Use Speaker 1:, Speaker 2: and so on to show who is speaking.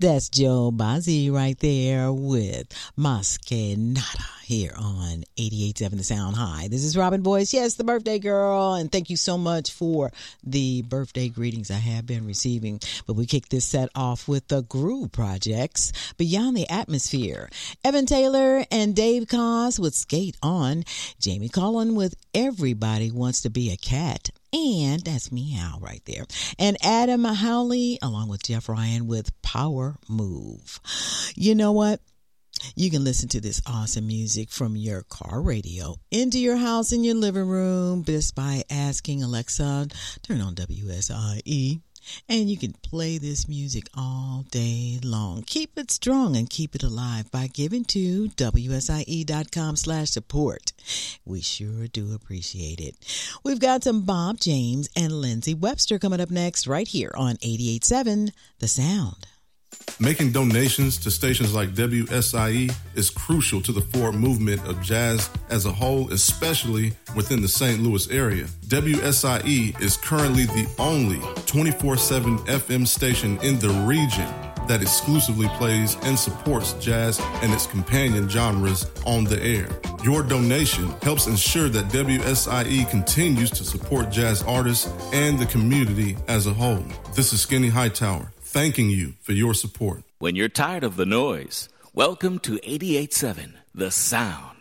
Speaker 1: That's Joe Bazzi right there with Mas Que Nada here on 88.7 The Sound. Hi, this is Robin Boyce. Yes, the birthday girl. And thank you so much for the birthday greetings I have been receiving. But we kick this set off with the Groove Projects, Beyond the Atmosphere. Evan Taylor and Dave Koz with Skate On. Jamie Collin with Everybody Wants to Be a Cat. And that's Meow right there. And Adam Howley along with Jeff Ryan with Power Move. You know what? You can listen to this awesome music from your car radio into your house, in your living room, just by asking Alexa, turn on WSIE. And you can play this music all day long. Keep it strong and keep it alive by giving to WSIE.com/support. We sure do appreciate it. We've got some Bob James and Lindsey Webster coming up next right here on 88.7 The Sound.
Speaker 2: Making donations to stations like WSIE is crucial to the forward movement of jazz as a whole, especially within the St. Louis area. WSIE is currently the only 24/7 FM station in the region that exclusively plays and supports jazz and its companion genres on the air. Your donation helps ensure that WSIE continues to support jazz artists and the community as a whole. This is Skinny Hightower, thanking you for your support.
Speaker 3: When you're tired of the noise, welcome to 88.7 The Sound.